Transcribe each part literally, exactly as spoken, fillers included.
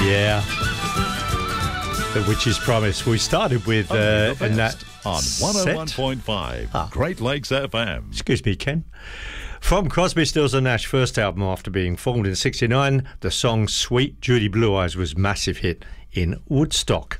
Yeah. The Witch's Promise. We started with uh, in that on one oh one point five ah. Great Lakes F M. Excuse me, Ken. From Crosby, Stills and Nash first album after being formed in sixty-nine, the song Sweet Judy Blue Eyes was a massive hit in Woodstock.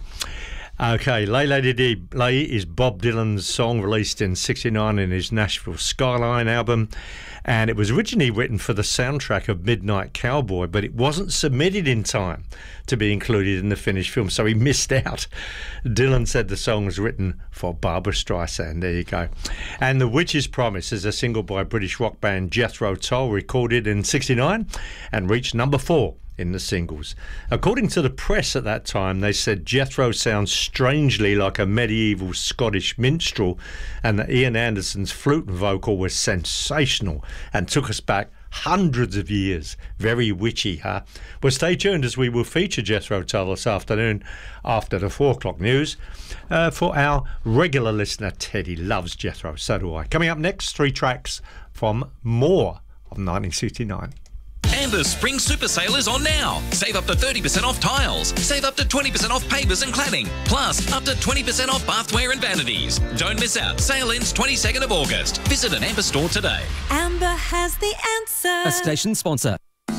Okay, Lay Lady Dee. Lay is Bob Dylan's song released in sixty-nine in his Nashville Skyline album, and it was originally written for the soundtrack of Midnight Cowboy, but it wasn't submitted in time to be included in the finished film, so he missed out. Dylan said the song was written for Barbra Streisand. There you go. And The Witch's Promise is a single by British rock band Jethro Tull, recorded in sixty-nine and reached number four in the singles. According to the press at that time, they said Jethro sounds strangely like a medieval Scottish minstrel, and that Ian Anderson's flute and vocal was sensational and took us back hundreds of years. Very witchy, huh? Well, stay tuned as we will feature Jethro Tull this afternoon after the four o'clock news. Uh, for our regular listener, Teddy loves Jethro, so do I. Coming up next, three tracks from more of nineteen sixty-nine. And the spring super sale is on now. Save up to thirty percent off tiles. Save up to twenty percent off pavers and cladding. Plus, up to twenty percent off bathware and vanities. Don't miss out. Sale ends twenty-second of August. Visit an Amber store today. Amber has the answer. A station sponsor.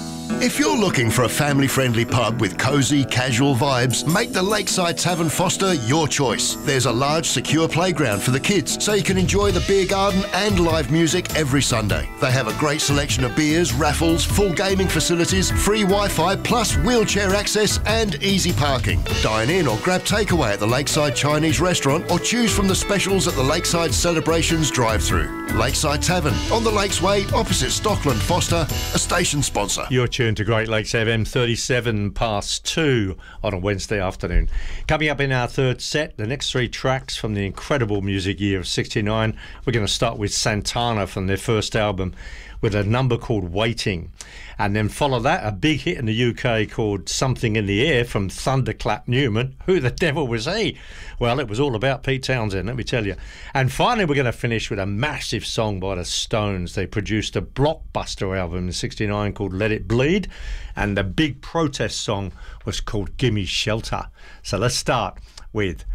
If you're looking for a family-friendly pub with cosy, casual vibes, make the Lakeside Tavern Foster your choice. There's a large, secure playground for the kids, so you can enjoy the beer garden and live music every Sunday. They have a great selection of beers, raffles, full gaming facilities, free Wi-Fi, plus wheelchair access and easy parking. Dine in or grab takeaway at the Lakeside Chinese restaurant, or choose from the specials at the Lakeside Celebrations drive-thru. Lakeside Tavern, on the Lakesway, opposite Stockland Foster, a station sponsor. You're tuned to Great Lakes F M, thirty-seven past two on a Wednesday afternoon. Coming up in our third set, the next three tracks from the incredible music year of sixty-nine. We're going to start with Santana from their first album with a number called Waiting, and then follow that a big hit in the U K called Something in the Air from Thunderclap Newman. Who the devil was he? Well, it was all about Pete Townsend, let me tell you. And finally, we're going to finish with a massive song by the Stones. They produced a blockbuster album in sixty-nine called Let It Bleed, and the big protest song was called Gimme Shelter. So let's start with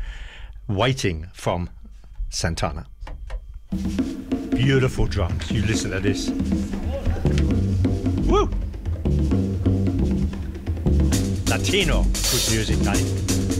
Waiting from Santana. Beautiful drums. You listen to this. Woo! Latino. Good music, Dave.